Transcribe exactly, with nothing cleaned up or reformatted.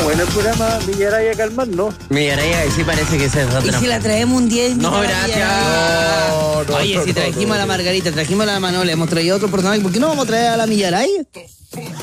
bueno el programa Villaraya Calmar, ¿no? Villaraya, sí parece que se ¿Y si la traemos un día? No, gracias. No, no, Oye, no, si no, trajimos no, a la no. Margarita, trajimos a la Manola, hemos traído a otro personaje, ¿por qué no vamos a traer a la Millaray?